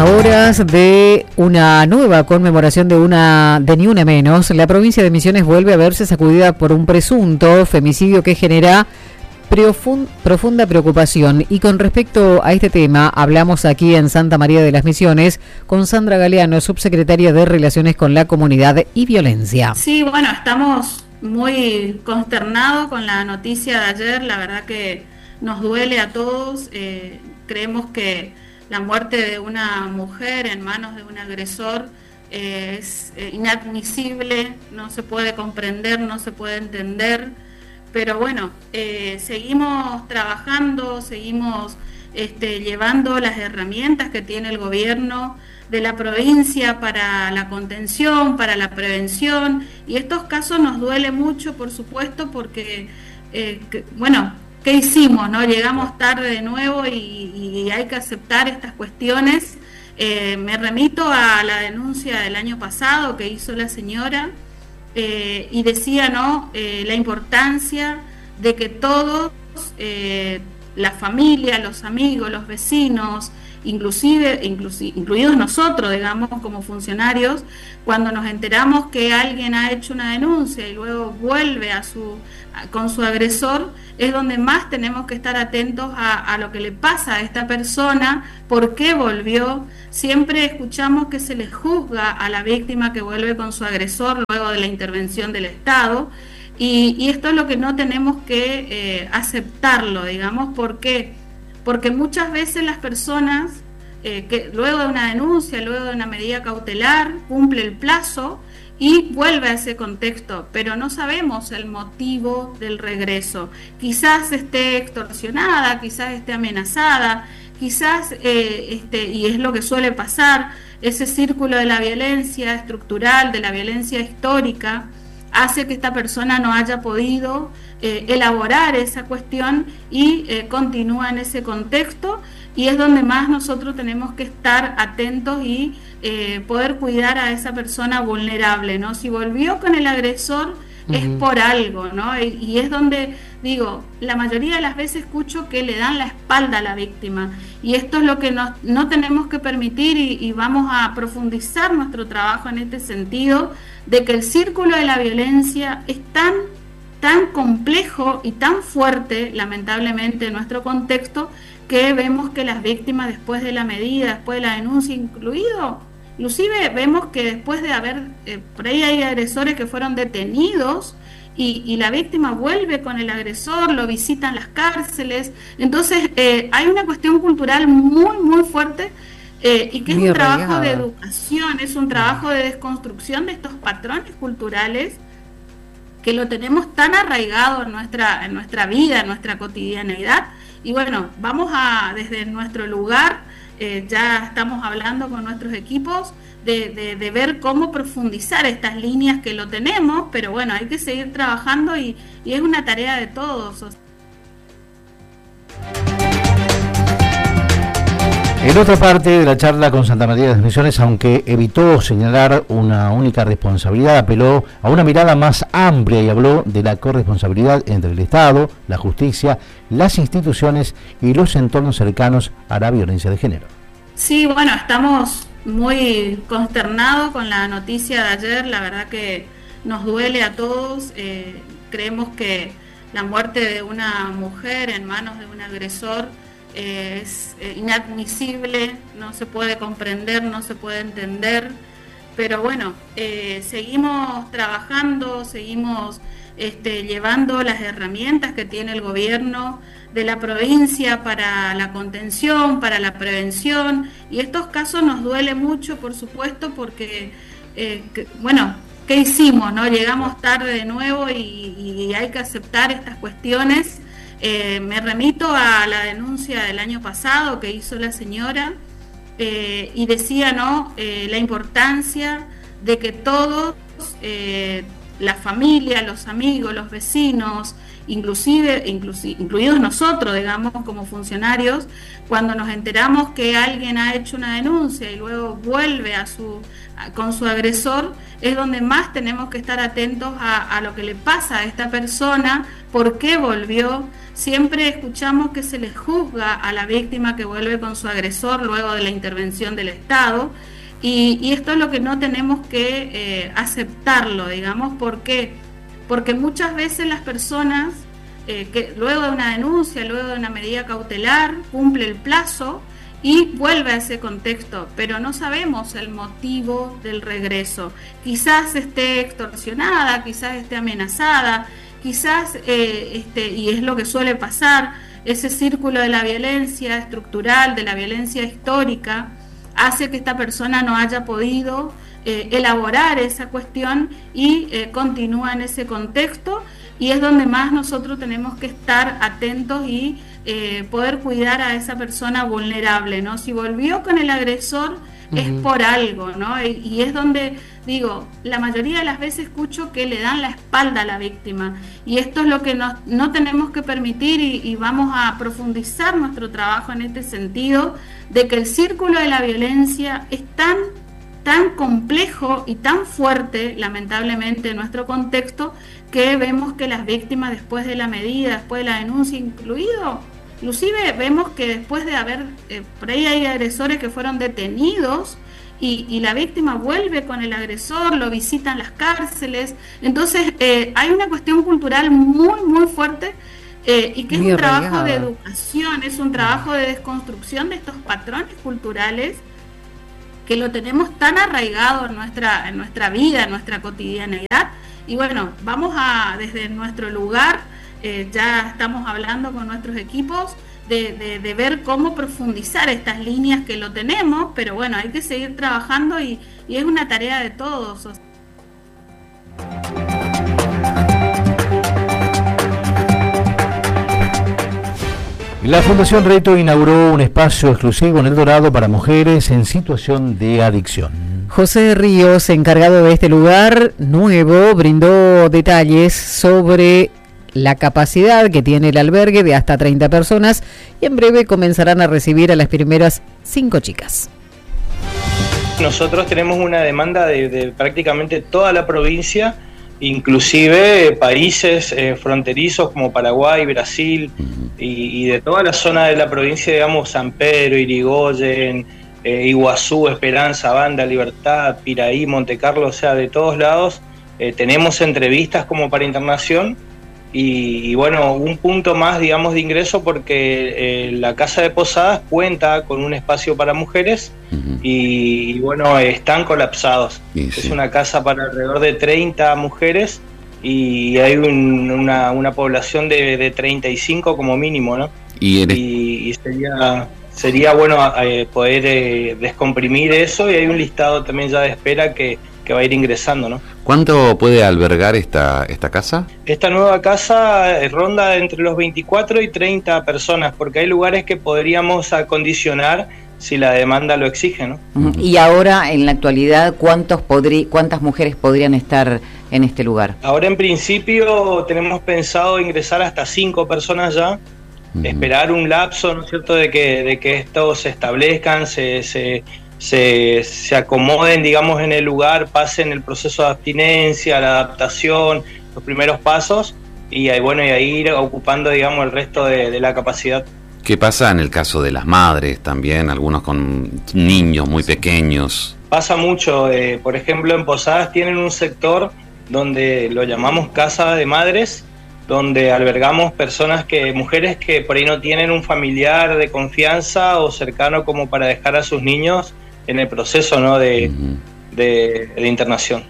A horas de una nueva conmemoración de Ni Una Menos, la provincia de Misiones vuelve a verse sacudida por un presunto femicidio que genera profunda preocupación. Y con respecto a este tema, hablamos aquí en Santa María de las Misiones con Sandra Galeano, subsecretaria de Relaciones con la Comunidad y Violencia. Sí, bueno, estamos muy consternados con la noticia de ayer. La verdad que nos duele a todos. Creemos que la muerte de una mujer en manos de un agresor es inadmisible, no se puede comprender, no se puede entender, pero bueno, seguimos trabajando, seguimos llevando las herramientas que tiene el gobierno de la provincia para la contención, para la prevención, y estos casos nos duele mucho, por supuesto, porque, bueno, ¿qué hicimos? ¿No? Llegamos tarde de nuevo y hay que aceptar estas cuestiones. Me remito a la denuncia del año pasado que hizo la señora y decía, ¿no? La importancia de que todos, la familia, los amigos, los vecinos, incluidos nosotros, digamos, como funcionarios, cuando nos enteramos que alguien ha hecho una denuncia y luego vuelve con su agresor, es donde más tenemos que estar atentos a lo que le pasa a esta persona, por qué volvió. Siempre escuchamos que se le juzga a la víctima que vuelve con su agresor luego de la intervención del Estado, y esto es lo que no tenemos que aceptarlo, digamos. ¿Por qué? Porque muchas veces las personas, que luego de una denuncia, luego de una medida cautelar, cumple el plazo y vuelve a ese contexto, pero no sabemos el motivo del regreso. Quizás esté extorsionada, quizás esté amenazada, quizás, y es lo que suele pasar, ese círculo de la violencia estructural, de la violencia histórica, hace que esta persona no haya podido elaborar esa cuestión y continúa en ese contexto, y es donde más nosotros tenemos que estar atentos y poder cuidar a esa persona vulnerable, ¿no? Si volvió con el agresor es por algo, ¿no? Y es donde, digo, la mayoría de las veces escucho que le dan la espalda a la víctima, y esto es lo que no tenemos que permitir, y vamos a profundizar nuestro trabajo en este sentido, de que el círculo de la violencia es tan complejo y tan fuerte, lamentablemente, en nuestro contexto, que vemos que las víctimas, después de la medida, después de la denuncia, inclusive vemos que después de haber, por ahí hay agresores que fueron detenidos, y la víctima vuelve con el agresor, lo visitan las cárceles. Entonces hay una cuestión cultural muy, muy fuerte, y que es un trabajo de educación, es un trabajo de desconstrucción de estos patrones culturales que lo tenemos tan arraigado en nuestra vida, en nuestra cotidianeidad. Y bueno, vamos desde nuestro lugar, ya estamos hablando con nuestros equipos de ver cómo profundizar estas líneas que lo tenemos, pero bueno, hay que seguir trabajando, y es una tarea de todos. En otra parte de la charla con Santa María de las Misiones, aunque evitó señalar una única responsabilidad, apeló a una mirada más amplia y habló de la corresponsabilidad entre el Estado, la justicia, las instituciones y los entornos cercanos a la violencia de género. Sí, bueno, estamos muy consternados con la noticia de ayer. La verdad que nos duele a todos. Creemos que la muerte de una mujer en manos de un agresor es inadmisible, no se puede comprender, no se puede entender, pero bueno, seguimos trabajando, seguimos llevando las herramientas que tiene el gobierno de la provincia para la contención, para la prevención, y estos casos nos duele mucho, por supuesto, porque bueno, ¿qué hicimos? ¿No? Llegamos tarde de nuevo y hay que aceptar estas cuestiones. Me remito a la denuncia del año pasado que hizo la señora, y decía, ¿no? La importancia de que todos, la familia, los amigos, los vecinos, incluidos nosotros, digamos, como funcionarios, cuando nos enteramos que alguien ha hecho una denuncia y luego vuelve con su agresor, es donde más tenemos que estar atentos a lo que le pasa a esta persona, por qué volvió. Siempre escuchamos que se le juzga a la víctima que vuelve con su agresor luego de la intervención del Estado, y esto es lo que no tenemos que aceptarlo, digamos. ¿Por qué? Porque muchas veces las personas que luego de una denuncia, luego de una medida cautelar, cumple el plazo y vuelve a ese contexto, pero no sabemos el motivo del regreso. Quizás esté extorsionada, quizás esté amenazada, quizás, y es lo que suele pasar, ese círculo de la violencia estructural, de la violencia histórica, hace que esta persona no haya podido elaborar esa cuestión y continúa en ese contexto, y es donde más nosotros tenemos que estar atentos y poder cuidar a esa persona vulnerable, ¿no? Si volvió con el agresor es por algo, ¿no? Y es donde, digo, la mayoría de las veces escucho que le dan la espalda a la víctima, y esto es lo que no tenemos que permitir, y vamos a profundizar nuestro trabajo en este sentido, de que el círculo de la violencia es tan complejo y tan fuerte, lamentablemente, en nuestro contexto, que vemos que las víctimas, después de la medida, después de la denuncia, inclusive vemos que después de haber, por ahí hay agresores que fueron detenidos, y la víctima vuelve con el agresor, lo visitan las cárceles. Entonces hay una cuestión cultural muy, muy fuerte, y que es un trabajo de educación, es un trabajo de desconstrucción de estos patrones culturales que lo tenemos tan arraigado en nuestra vida, en nuestra cotidianeidad. Y bueno, vamos desde nuestro lugar, ya estamos hablando con nuestros equipos de ver cómo profundizar estas líneas que lo tenemos, pero bueno, hay que seguir trabajando, y es una tarea de todos. La Fundación Reto inauguró un espacio exclusivo en El Dorado para mujeres en situación de adicción. José Ríos, encargado de este lugar nuevo, brindó detalles sobre la capacidad que tiene el albergue de hasta 30 personas, y en breve comenzarán a recibir a las primeras 5 chicas. Nosotros tenemos una demanda de prácticamente toda la provincia, inclusive países fronterizos como Paraguay, Brasil, y de toda la zona de la provincia, digamos, San Pedro, Irigoyen, Iguazú, Esperanza, Banda, Libertad, Piraí, Montecarlo, o sea, de todos lados. Tenemos entrevistas como para internación, y bueno, un punto más, digamos, de ingreso, porque la Casa de Posadas cuenta con un espacio para mujeres, y bueno, están colapsados. Es una casa para alrededor de 30 mujeres, y hay una población de 35 como mínimo, ¿no? Y sería bueno poder descomprimir eso, y hay un listado también ya de espera que va a ir ingresando, ¿no? ¿Cuánto puede albergar esta casa? Esta nueva casa ronda entre los 24 y 30 personas, porque hay lugares que podríamos acondicionar si la demanda lo exige, ¿no? Y ahora, en la actualidad, ¿cuántas mujeres podrían estar en este lugar? Ahora, en principio, tenemos pensado ingresar hasta 5 personas ya, esperar un lapso, ¿no es cierto?, de que estos se establezcan, se acomoden, digamos, en el lugar, pasen el proceso de abstinencia, la adaptación, los primeros pasos, y ahí ir ocupando, digamos, el resto de la capacidad. ¿Qué pasa en el caso de las madres también, algunos con niños muy pequeños? Pasa mucho, por ejemplo, en Posadas tienen un sector donde lo llamamos Casa de Madres, donde albergamos mujeres que por ahí no tienen un familiar de confianza o cercano como para dejar a sus niños en el proceso, ¿no?, de internación.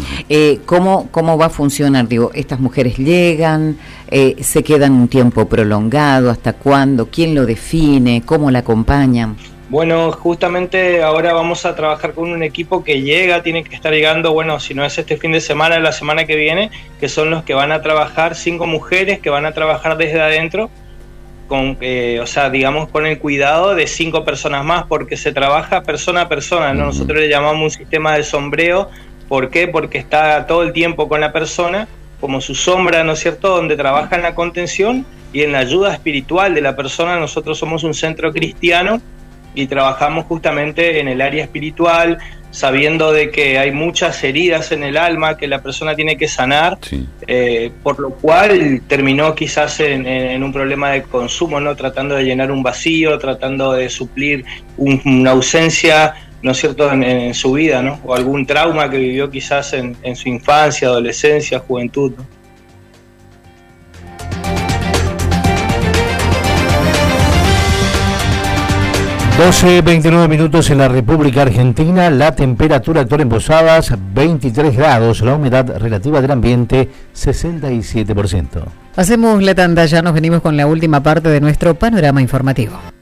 ¿Cómo va a funcionar? Digo, estas mujeres llegan, se quedan un tiempo prolongado, ¿hasta cuándo? ¿Quién lo define? ¿Cómo la acompañan? Bueno, justamente ahora vamos a trabajar con un equipo que tiene que estar llegando, bueno, si no es este fin de semana, la semana que viene, que son los que van a trabajar, 5 mujeres que van a trabajar desde adentro, con el cuidado de 5 personas más, porque se trabaja persona a persona, ¿no? Nosotros le llamamos un sistema de sombreo, ¿Por qué? Porque está todo el tiempo con la persona, como su sombra, ¿no es cierto?, donde trabaja en la contención y en la ayuda espiritual de la persona. Nosotros somos un centro cristiano y trabajamos justamente en el área espiritual, sabiendo de que hay muchas heridas en el alma que la persona tiene que sanar, Sí. Por lo cual terminó quizás en un problema de consumo, ¿no? Tratando de llenar un vacío, tratando de suplir una ausencia, ¿no es cierto?, en su vida, ¿no? O algún trauma que vivió quizás en su infancia, adolescencia, juventud, ¿no? 12:29 minutos en la República Argentina, la temperatura actual en Posadas 23 grados, la humedad relativa del ambiente 67%. Hacemos la tanda, ya nos venimos con la última parte de nuestro panorama informativo.